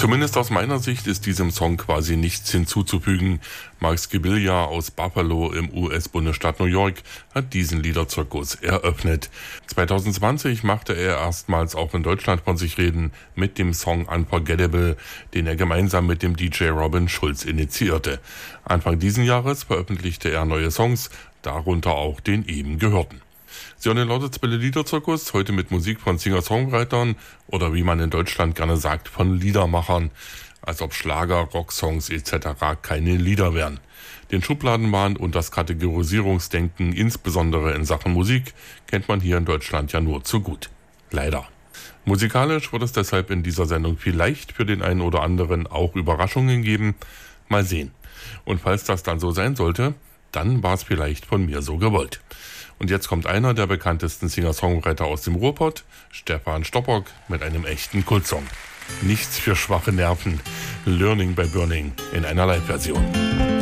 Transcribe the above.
Zumindest aus meiner Sicht ist diesem Song quasi nichts hinzuzufügen. Mark Skibilia aus Buffalo im US-Bundesstaat New York hat diesen Liederzirkus eröffnet. 2020 machte er erstmals auch in Deutschland von sich reden mit dem Song Unforgettable, den er gemeinsam mit dem DJ Robin Schulz initiierte. Anfang diesen Jahres veröffentlichte er neue Songs, darunter auch den eben gehörten. Sie hören den Lauterzwelle Liederzirkus, heute mit Musik von Singer-Songwritern oder wie man in Deutschland gerne sagt, von Liedermachern. Als ob Schlager, Rocksongs etc. keine Lieder wären. Den Schubladenwahn und das Kategorisierungsdenken, insbesondere in Sachen Musik, kennt man hier in Deutschland ja nur zu gut. Leider. Musikalisch wird es deshalb in dieser Sendung vielleicht für den einen oder anderen auch Überraschungen geben. Mal sehen. Und falls das dann so sein sollte, dann war es vielleicht von mir so gewollt. Und jetzt kommt einer der bekanntesten Singer-Songwriter aus dem Ruhrpott, Stefan Stoppock, mit einem echten Kultsong. Nichts für schwache Nerven, Learning by Burning in einer Live-Version.